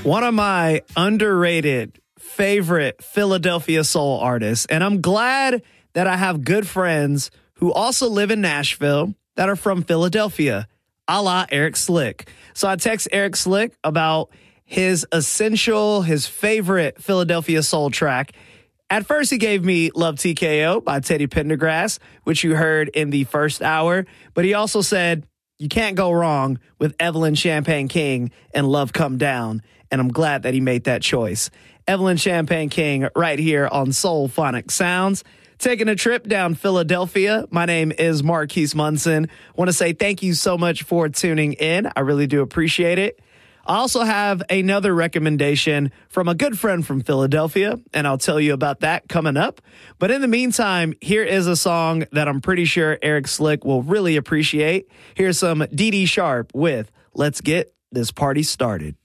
One of my underrated favorite Philadelphia soul artists, and I'm glad that I have good friends who also live in Nashville that are from Philadelphia, a la Eric Slick. So I text Eric Slick about his favorite Philadelphia soul track. At first, he gave me Love TKO by Teddy Pendergrass, which you heard in the first hour. But he also said, you can't go wrong with Evelyn Champagne King and Love Come Down. And I'm glad that he made that choice. Evelyn Champagne King right here on Soul Phonic Sounds. Taking a trip down Philadelphia. My name is Marquise Munson. I want to say thank you so much for tuning in. I really do appreciate it. I also have another recommendation from a good friend from Philadelphia, and I'll tell you about that coming up. But in the meantime, here is a song that I'm pretty sure Eric Slick will really appreciate. Here's some Dee Dee Sharp with Let's Get This Party Started.